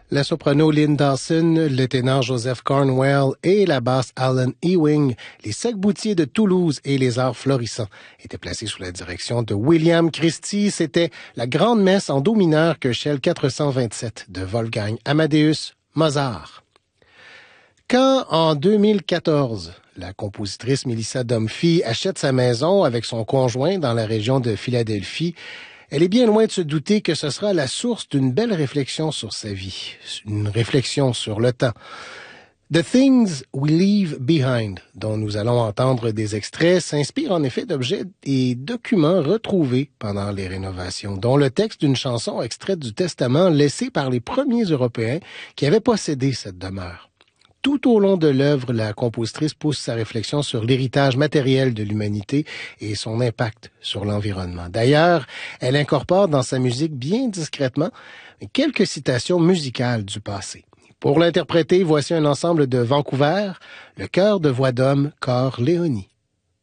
La soprano Lynn Dawson, le ténor Joseph Cornwell et la basse Alan Ewing, les sacs-boutiers de Toulouse et les arts florissants étaient placés sous la direction de William Christie. C'était la grande messe en do mineur que Shell 427 de Wolfgang Amadeus Mozart. Quand, en 2014, la compositrice Melissa Dunphy achète sa maison avec son conjoint dans la région de Philadelphie, elle est bien loin de se douter que ce sera la source d'une belle réflexion sur sa vie, une réflexion sur le temps. The Things We Leave Behind, dont nous allons entendre des extraits, s'inspire en effet d'objets et documents retrouvés pendant les rénovations, dont le texte d'une chanson extraite du Testament laissé par les premiers Européens qui avaient possédé cette demeure. Tout au long de l'œuvre, la compositrice pousse sa réflexion sur l'héritage matériel de l'humanité et son impact sur l'environnement. D'ailleurs, elle incorpore dans sa musique bien discrètement quelques citations musicales du passé. Pour l'interpréter, voici un ensemble de Vancouver, le chœur de voix d'homme Cor Léonie.